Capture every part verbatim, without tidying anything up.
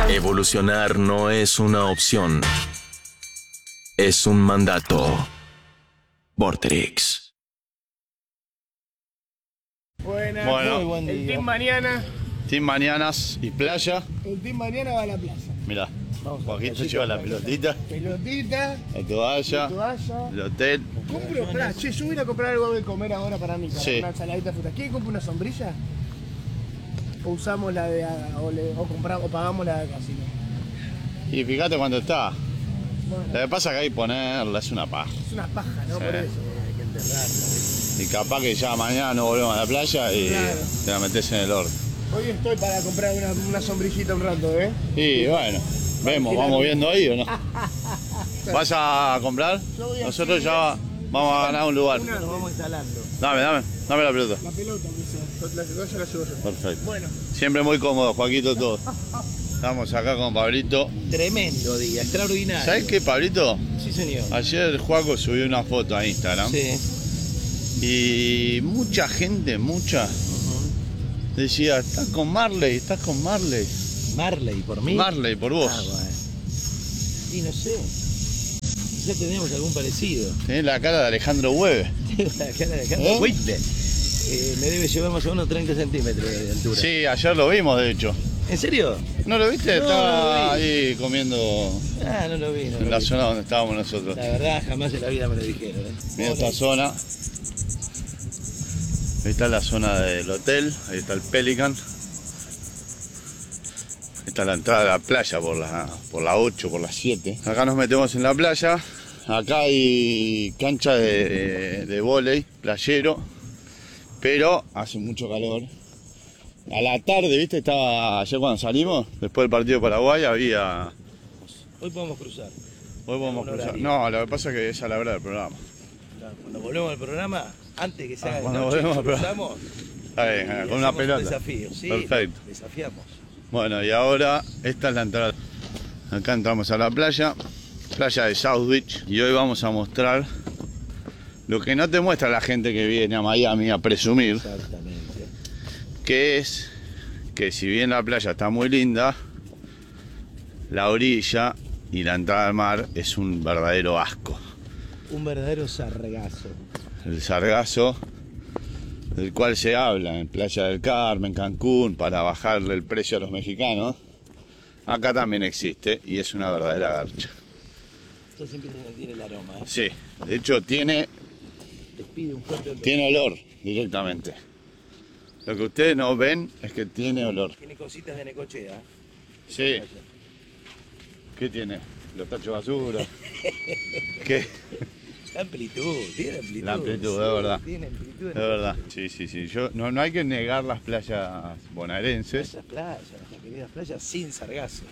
Evolucionar no es una opción, es un mandato. Vorterix. Buenas, Bueno, muy buen día. El team mañana. Team Mañanas y playa. El team mañana va a la plaza. Mirá, Vamos, Joaquito lleva la pelotita, Pelotita, la toalla, la toalla. el hotel. Compro, pará, che, yo voy a ir a comprar algo de comer ahora para mí, para Sí. una ensaladita de fruta. ¿Quién compra una sombrilla? ¿O usamos la de o, le, o compramos o pagamos la de acá, si no? Y fíjate cuando está. Bueno, Lo que pasa es que hay que ponerla, es una paja. es una paja, ¿no? Sí. Por eso hay que enterrarla. Y capaz que ya mañana no volvemos a la playa y Claro. te la metes en el horno. Hoy estoy para comprar una, una sombrillita un rato, ¿eh? Y bueno, vemos, vamos viendo ahí o no. ¿Vas a comprar? Yo voy a Nosotros hacer- ya vamos a ganar un lugar. Una nos vamos instalando. Dame, dame, dame la pelota. La pelota, dice. La toalla la llevo yo. Perfecto. Bueno. Siempre muy cómodo, Joaquito, todo. Estamos acá con Pablito. Tremendo día, extraordinario. ¿Sabes qué, Pablito? Sí, señor. Ayer Juaco subió una foto a Instagram. Sí. Y mucha gente, mucha, decía, estás con Marley, estás con Marley. Marley, por mí. Marley, por vos. Ah, bueno. Y no sé. Ya tenemos algún parecido. Tenés la cara de Alejandro Hueve. Tengo la cara de Alejandro ¿Eh? Whitney. Eh, me debe llevar más o menos treinta centímetros de altura. Sí, ayer lo vimos, de hecho. ¿En serio? ¿No lo viste? No, Estaba no lo vi. ahí comiendo Ah, no lo vi. No en lo la vi. zona donde estábamos nosotros. La verdad, jamás en la vida me lo dijeron. ¿eh? Mira esta zona. Ahí está la zona del hotel, ahí está el Pelican. Ahí está la entrada de la playa por la, por la ocho, por la siete. Acá nos metemos en la playa. Acá hay cancha de, de, de vóley, playero. Pero hace mucho calor. A la tarde, ¿viste? Estaba ayer cuando salimos, después del partido de Paraguay, había... Hoy podemos cruzar. Hoy podemos Un cruzar. horario. No, lo que pasa es que es a la hora del programa. Claro, cuando volvemos al programa, antes que se Ah, haga de cuando noche, volvemos al programa. cruzamos Está bien, y con hacemos una un pelota. desafío. Sí, Perfecto. desafiamos. Bueno, y ahora esta es la entrada. Acá entramos a la playa, playa de South Beach, y hoy vamos a mostrar lo que no te muestra la gente que viene a Miami a presumir, Exactamente. que es que si bien la playa está muy linda, la orilla y la entrada al mar es un verdadero asco. Un verdadero sargazo. El sargazo del cual se habla en Playa del Carmen, Cancún, para bajarle el precio a los mexicanos, acá también existe y es una verdadera garcha. Esto siempre tiene el aroma. ¿eh? Sí, de hecho tiene, Despide un fuerte olor. tiene olor directamente. Lo que ustedes no ven es que tiene olor. Tiene cositas de Necochea. Sí. ¿Qué tiene? Los tachos de basura. ¿Qué? La amplitud, tiene amplitud. La amplitud, sí, es verdad. Tiene amplitud. Es verdad. Sí, sí, sí. Yo, no, no hay que negar las playas bonaerenses. Nuestras playas, nuestras queridas playas sin sargazo.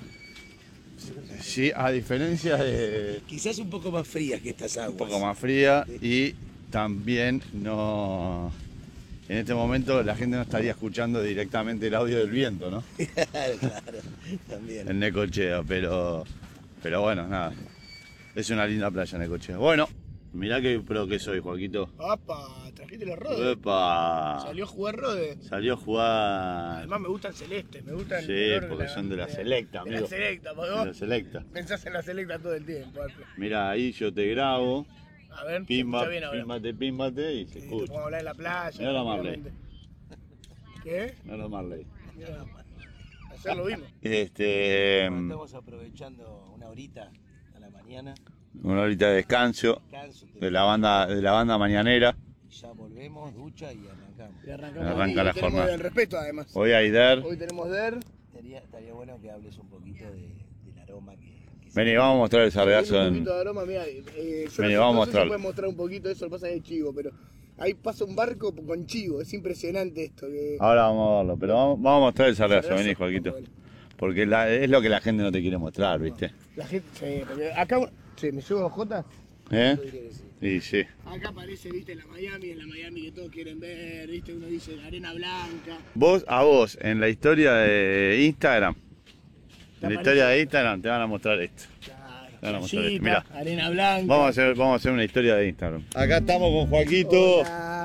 Sí, a diferencia de Quizás un poco más frías que estas aguas. un poco más fría y también no... En este momento la gente no estaría escuchando directamente el audio del viento, ¿no? Claro, claro, también. En Necochea, pero... Pero bueno, nada. Es una linda playa Necochea. Bueno, mirá que pro que soy, Joaquito. ¡Apa! Trajiste los rodes. ¡Epa! Salió a jugar rode. Salió a jugar... Además me gustan celestes, me gustan. Sí, el color porque son de la selecta, De amigo. la selecta, porque De vos la selecta. pensás en la selecta todo el tiempo. Mirá, ahí yo te grabo. A ver, se Pimba, escucha bien ahora. pímbate, pímbate y se Sí, te escucha. podemos hablar en la playa. Mirá la Marley. tranquilamente. ¿Qué? No lo Marley. Mirá, ayer lo vimos. Este... Estamos aprovechando una horita a la mañana. Una horita de descanso Descanso, de la banda, de la banda mañanera. ya volvemos, ducha y arrancamos. Y arrancamos Arranca ahí, la y tenemos jornada. el respeto además. Hoy hay Der. Hoy tenemos der. Estaría, estaría bueno que hables un poquito de, del aroma que, que se- Vení, vamos a mostrar el sargazo Un en... poquito de aroma, mira, eh, yo Vení, no, vamos a no sé si mostrarlo. puede mostrar un poquito eso, lo que pasa es que es chivo, pero ahí pasa un barco con chivo, es impresionante esto. Que... Ahora vamos a verlo, pero vamos, vamos a mostrar el sargazo, Sargazo, vení, Joaquito. bueno. Porque la- es lo que la gente no te quiere mostrar, ¿viste? La gente, sí, porque acá, sí, me llevo Jota. ¿Eh? Yo diría que sí. Y sí. Acá aparece, viste, la Miami, en la Miami que todos quieren ver, viste, uno dice la arena blanca. Vos, a vos, en la historia de Instagram, Te en la aparece- historia de Instagram te van a mostrar esto. Claro, Te van a mostrar esto. playita, Mirá. arena blanca. Vamos a hacer, vamos a hacer una historia de Instagram. Acá estamos con Joaquito. Hola.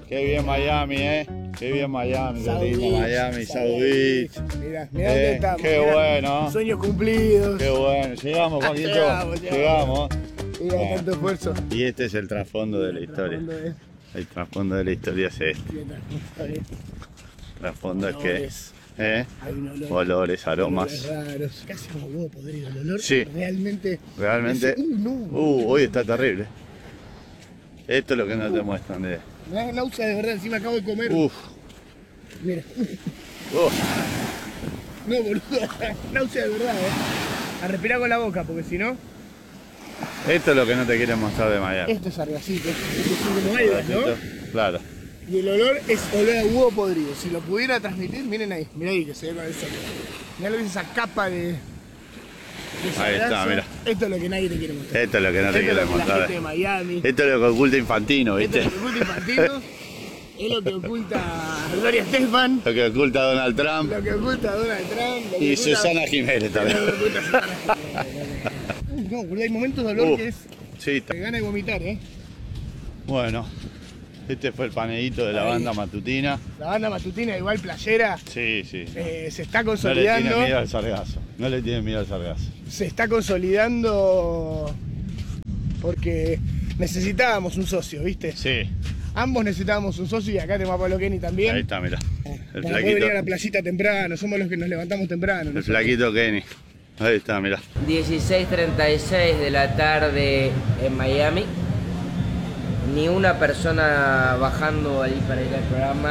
Qué bien Miami, eh. Qué bien Miami, qué South lindo Beach, Miami, South South Beach. Mirá, mirá Eh, dónde estamos. qué mirá. bueno. Sueños cumplidos. Qué bueno. Llegamos, Juanito. Llegamos, llegamos. Llegamos. Mira, Bueno. tanto esfuerzo. Y este es el trasfondo de la historia. Trasfondo de- El trasfondo de la historia es este. de trasfondo de- El trasfondo es que. Olores. ¿Eh? Hay un olor. Olores, aromas. Olores raros. Casi como huevo podrido. El olor Sí. realmente. Realmente. Uh, no. Uh, hoy está terrible. Esto es lo que no te muestran de. Me da náusea de verdad. Encima acabo de comer. Uf. Mira. Uf. No, boludo. Náusea de verdad, eh. A respirar con la boca, porque si no. Esto es lo que no te quieren mostrar de Miami. Esto es argacito. Esto es como algas, ¿no? Claro. Y el olor es olor a huevo podrido. Si lo pudiera transmitir, miren ahí. Mirá ahí que se ve con el sol. Mirá lo que es esa capa de. de Ahí está, sargazo. mira. Esto es lo que nadie te quiere mostrar. Esto es lo que no te Esto es quieren lo que la mostrar. gente de Miami. Esto es lo que oculta Infantino, Esto ¿viste? es lo que oculta Infantino. Es lo que oculta Gloria Estefan. Lo que oculta Donald Trump Lo que oculta Donald Trump. Lo que y oculta- Susana Jiménez también. Lo que oculta Susana Jiménez. Uy, no, boludo, hay momentos de dolor Uh, que es. sí, Que gana de vomitar, eh. bueno, este fue el panedito de la Ahí. banda matutina. La banda matutina, igual playera, Sí, sí. eh, se está No le consolidando. tiene miedo al sargazo. No le tiene miedo al sargazo. Se está consolidando porque necesitábamos un socio, ¿viste? Sí, Ambos necesitábamos un socio y acá tenemos a Pablo Kenny también. ahí está, mira. El Para poder flaquito. venir a la playita temprano, somos los que nos levantamos temprano. El nosotros. flaquito Kenny. Ahí está, mira. dieciséis treinta y seis de la tarde en Miami. Ni una persona bajando ahí para ir al programa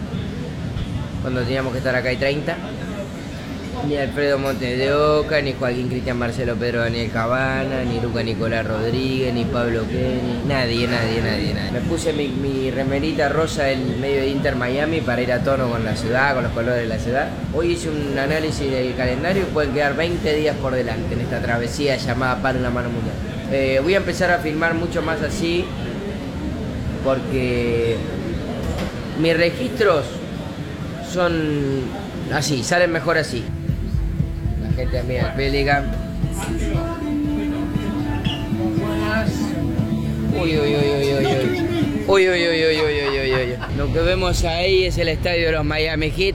cuando teníamos que estar acá hay treinta. Ni Alfredo Montes de Oca, ni Joaquín Cristian Marcelo Pedro Daniel Cabana, ni Luca Nicolás Rodríguez, ni Pablo Kenny. Nadie, nadie, nadie, nadie. Me puse mi, mi remerita rosa del medio de Inter Miami para ir a tono con la ciudad, con los colores de la ciudad. Hoy hice un análisis del calendario y pueden quedar veinte días por delante en esta travesía llamada Para una Mano Mundial. Eh, voy a empezar a filmar mucho más así porque mis registros son así, salen mejor así. La gente amiga del Pelican. Uy, uy, uy, uy, uy, uy. Uy, uy, uy, uy, uy, uy, uy, uy. Lo que vemos ahí es el estadio de los Miami Heat.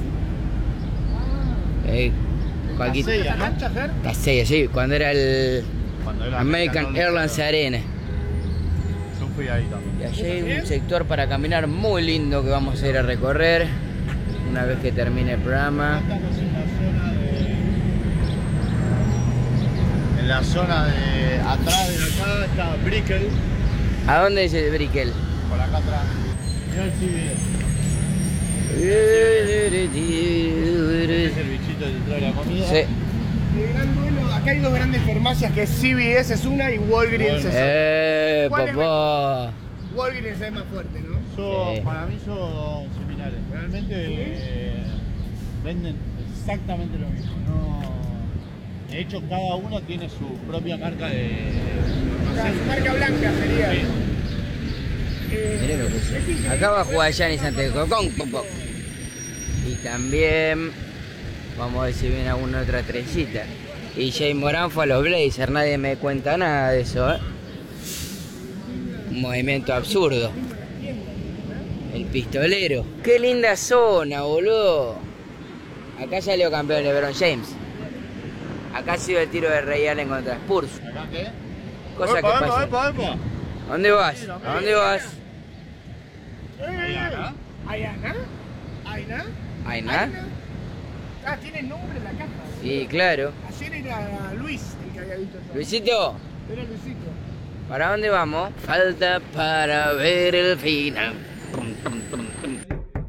Eh, Joaquín- ¿La cancha, Fer? Casella, sí, cuando era el Cuando era American americano, Airlines Arena. Yo fui ahí también. Y allí hay un sector para caminar muy lindo que vamos a ir a recorrer una vez que termine el programa. En la zona de atrás de acá está Brickell. ¿A dónde es el Brickell? Por acá atrás. Mirá el C B S. Es el bichito que te trae la comida. Sí. El gran duelo, acá hay dos grandes farmacias que es C V S es una y Walgreens es otra. Eh, ¿Cuál es papá. Walgreens es más fuerte, ¿no? Son- Sí. Para mí son similares. Realmente eh, venden exactamente lo mismo. No, de hecho, cada uno tiene su propia marca de. O sea, marca blanca sería. Sí. Eh, Mirá lo que es es. increíble. Acá va Guayanis antes de Cocón. pom, pom. Y también vamos a ver si viene alguna otra estrellita. Y Jay Morán fue a los Blazers, nadie me cuenta nada de eso, ¿eh? Un movimiento absurdo. El pistolero. Qué linda zona, boludo. Acá salió campeón LeBron James. Acá ha sido el tiro de Ray Allen contra Spurs. ¿Acá qué? Cosa que Epa, pasa. epa, epa, epa. ¿A dónde vas? ¿A dónde vas? Ahí acá. ¿Ayana? ¿Ayana? ¿Ainá? Ah, tiene nombre en la caja. Y claro. Ayer era Luis el que había visto eso. Luisito, Era Luisito. ¿para dónde vamos? Falta para ver el final. Pum, pum, pum, pum.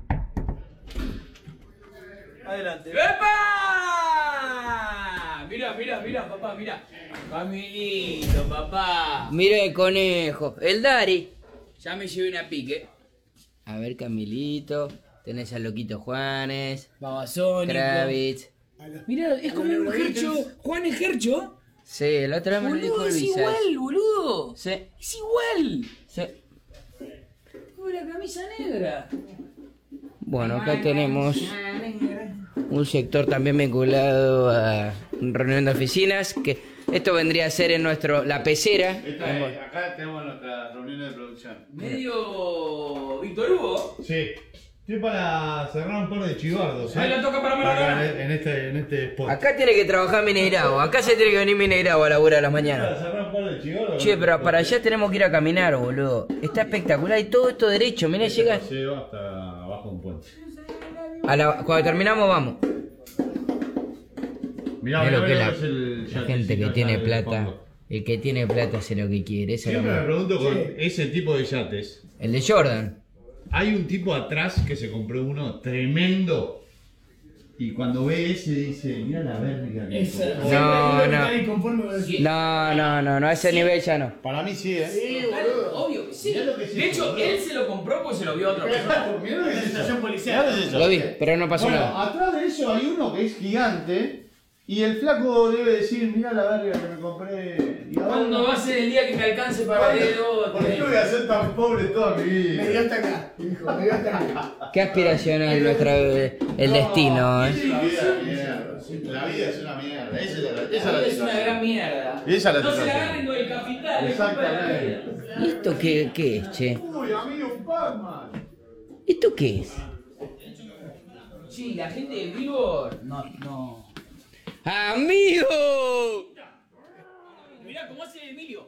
Adelante. ¡Epa! Mira, mira, mira, papá, mira. Camilito, papá. Mira el conejo. El Dari. Ya me llevé una pique. A ver, Camilito. Tenés al loquito Juanes. Babasónico. Kravitz. Mira, es como un Gercho. Juan es Gercho. Sí, la otra vez me lo dijo Boludo, es Luisa. igual, boludo. Sí, Es igual. sí. Uy, la camisa negra. Bueno, acá tenemos un sector también vinculado a reunión de oficinas que Esto vendría a ser en nuestro, la pecera. Acá tenemos nuestra reunión de producción. Medio Víctor Hugo. Sí. Estoy para cerrar un par de chivardos. Ahí la toca para Maradona. En este, en este spot. Acá tiene que trabajar Mineirao. Acá se tiene que venir Mineirao a laburar a las mañanas. Para cerrar un par de chivardos. Che, pero para allá tenemos que ir a caminar, boludo. Está espectacular y todo esto derecho. Mirá, llega. Paseo hasta abajo de un puente. A la, cuando terminamos, vamos. Mirá, Mirá lo que es la, es el la gente que yatecito tiene acá del plata. fondo. El que tiene plata hace lo que quiere. Eso es lo Siempre me más. pregunto con ese tipo de yates. El de Jordan. Hay un tipo atrás que se compró uno tremendo. Y cuando ve ese dice, mira la verga. que Esa- compró". No, Siempre no. está inconforme con eso. No, no, no, no, a ese nivel ya no. Para mí sí, ¿eh? Sí, boludo. Obvio que sí. Mirá lo que es De eso, hecho, boludo. él se lo compró porque se lo vio a otra persona. Mirá lo que es eso. Sensación Mirá policial. lo que es eso. Lo vi, pero no pasó Bueno, nada. atrás de eso hay uno que es gigante. Y el flaco debe decir, mira la verga que me compré. Y ahora ¿Cuándo va a ser el día que me alcance para ver ¿Por qué voy a ser tan pobre toda mi vida? Me dio hasta acá, hijo, me dio hasta acá. Qué aspiracional nuestra, el destino, eh. La vida, mierda. La vida es una mierda. Esa es la, esa es la Es una situación. gran mierda. Esa es la No se la situación. agarren con el capital. es culpa de la Exactamente. vida. ¿Y esto qué, qué es, che? Uy, amigo Pac-Man. ¿Esto qué es? Sí, la gente de Billboard. No, no. ¡Amigo! Mirá cómo hace Emilio.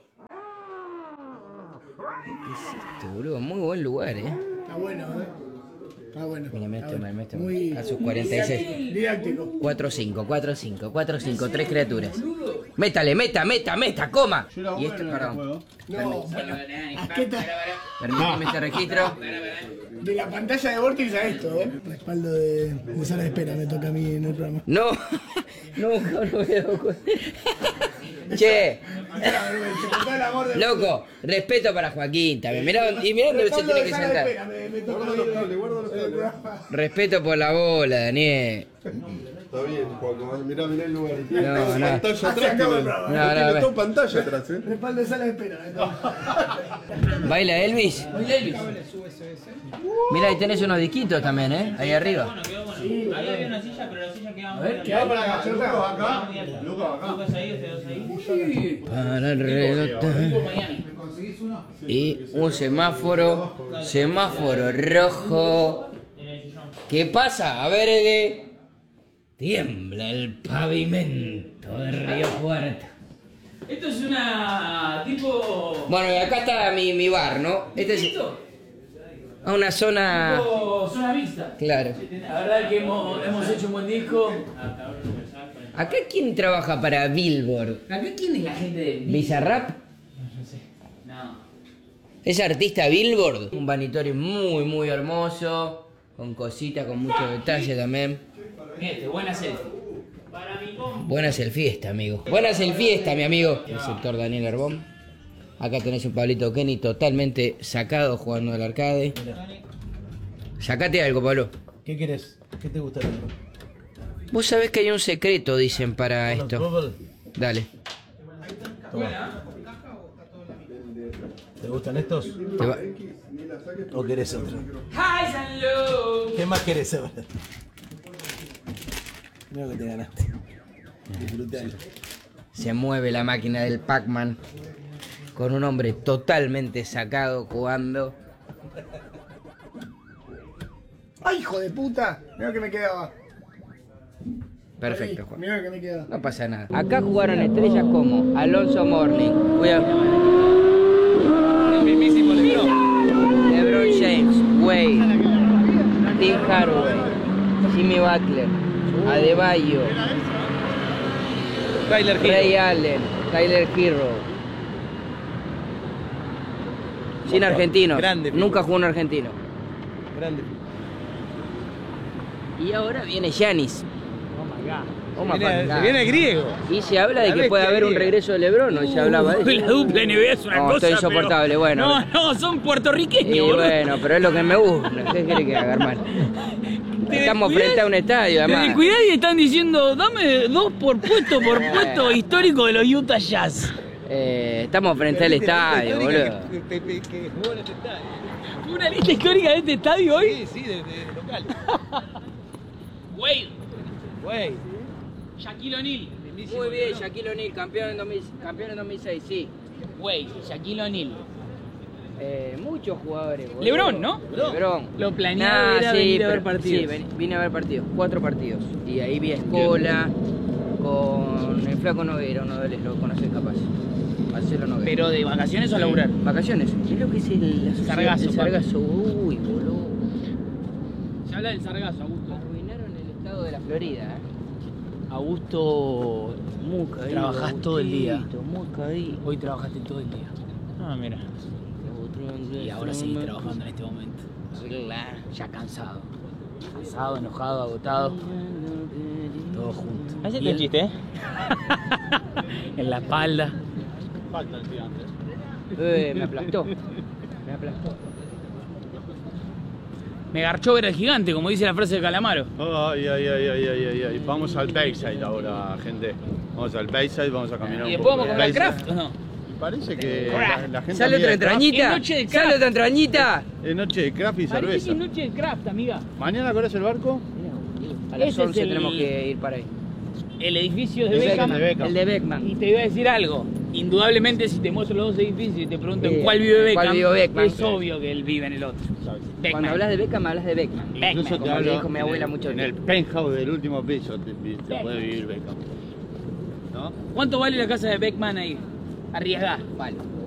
Este, boludo, muy buen lugar, eh. Está bueno, eh. Está bueno. Mira, me Está esto, bueno. me esto. Muy A sus cuarenta y seis. didáctico. cuatro cinco, cuatro cinco, cuatro cinco, tres criaturas. Métale, meta, meta, meta, coma. Yo era Y bueno esto, en el perdón. juego. No, asqueta. Permíteme este registro. De la pantalla de Vortex a esto, ¿eh? Respaldo de, de sala de espera me toca a mí en el programa. No, no, no me he dado cuenta. Che, Se cortó el amor de loco, respeto para Joaquín también. Mirá, y mirá dónde se Respaldo tiene de que sala de sentar. espera, me, me tocó ir en el programa. Respeto por la bola, Daniel. Está bien, Juaco, mirá, mirá el lugar. No, no. Pantalla Así atrás. acaba tiene. el programa. No, no, Tiene ve. todo pantalla atrás, eh. Respaldo de sala de espera me toca. ¿Baila Elvis? Baila Elvis. Mirá, ahí tenés unos disquitos también, ¿eh? Ahí arriba. Ahí había una silla, pero la silla quedaba. A ver, ¿qué hay para acá? Lucas acá. Lucas acá. Lucas ahí, ustedes ahí. Para el reloj. Miami. Y un semáforo, semáforo rojo. ¿Qué pasa? A verde. Tiembla el pavimento de Río Cuarto. Esto es una tipo. Bueno, y acá está mi, mi bar, ¿no? Este es ¿Esto? a una zona... Tipo zona mixta. Claro. La verdad es que hemos, hemos hecho un buen disco. ¿Acá quién trabaja para Billboard? ¿Acá quién es la gente de ¿Bizarrap? No. ¿Es artista Billboard? Un vanitorio muy, muy hermoso. Con cositas, con mucho detalle también. Este, buena selfie. Buenas el fiesta, amigo. Buenas el fiesta, mi amigo. El sector Daniel Herbón. Acá tenés un Pablito Kenny totalmente sacado jugando al arcade. Sacate algo, Pablo. ¿Qué querés? ¿Qué te gusta? Vos sabés que hay un secreto, dicen, para esto. Dale. ¿Te gustan estos? Te va- ¿O querés otro? Highs and lows. ¿Qué más querés ahora? Mira lo que te ganaste. Disfrutalo. Se mueve la máquina del Pac-Man con un hombre totalmente sacado jugando. ¡Ay, hijo de puta! Mirá que me quedaba. Perfecto, Juan. Mirá que me quedaba. No pasa nada. Acá jugaron estrellas como Alonso Morning. Cuidado. LeBron James, Wade, Tim Hardaway, Jimmy Butler, Adebayo, Ray Allen, Tyler Hero. Sin argentinos. Grande. Nunca jugó un argentino. Grande. Y ahora viene Giannis. Oh my Viene, God. se viene griego. Y se habla de La que puede bestia haber un griega. regreso de LeBron, ¿no? Se hablaba de Uy, eso. la dupla N B A es una No, cosa. estoy insoportable, pero- bueno. No, no, son puertorriqueños. Y boludo. bueno, pero es lo que me gusta. ¿Qué quiere que haga, hermano? Te Estamos descuidás- frente a un estadio, Te además. descuidás y están diciendo, dame dos por puesto por puesto histórico de los Utah Jazz. Eh, estamos frente al estadio, boludo. Que, que, que jugó en este estadio. ¿Fue una lista histórica de este estadio hoy? Sí, sí, de, de local. Wade, Güey. Shaquille O'Neal, Muy bien, Shaquille O'Neal, campeón en, dos mil, campeón en dos mil seis, sí. Güey, Shaquille O'Neal. Eh, muchos jugadores. boludo. Lebron, ¿no? Lebron. Lo planeado era venir a ver partidos. Sí, ven- vine a ver partidos, cuatro partidos. Y ahí vi a Escola con el Flaco Noguera, uno de los lo conoces capaz. Marcelo Noguera. Pero de vacaciones o a laburar. Vacaciones. ¿Qué es lo que es el la sociedad Sargazo, del Sargazo? Uy, boludo. Se habla del Sargazo, Augusto. Arruinaron el estado de la Florida, ¿eh? Augusto, Muy caído. trabajás todo el día. Agustito, Muy caído. Hoy trabajaste todo el día. Ah, mira. Y ahora seguís trabajando en este momento. Ya cansado. Cansado, enojado, agotado. Todo junto. Hacete Y un el- chiste, ¿eh? En la espalda. Eh, me aplastó. Me aplastó. Me garchó ver al gigante, como dice la frase de Calamaro. Ay, ay, ay, ay, ay, ay, ay. Vamos al Bayside ahora, gente. Vamos al Bayside, vamos a caminar ¿Y un después poco. vamos a comer Bayside. craft o no? Me parece que la, la gente ¿Sale otra amiga de craft- entrañita? Es noche de ¿Sale craft. otra entrañita? Es noche de craft y Parece que cerveza. es noche de craft, amiga. ¿Mañana corres el barco? A las Ese es once el- tenemos que ir para ahí. El edificio de Ese es el Beckham. de Beckham. El de Beckman. Y te iba a decir algo. Indudablemente, si te muestro los dos edificios y te pregunto en Eh, cuál vive Beckham, ¿cuál vive Beckham? es obvio que él vive en el otro. Beckman. Cuando hablas de Beckman, hablas de Beckman. Incluso te como le hablo dijo mi en abuela el- mucho En el tiempo. penthouse del último piso te, te puede vivir Beckham. ¿No? ¿Cuánto vale la casa de Beckman ahí? Arriesgá. Vale.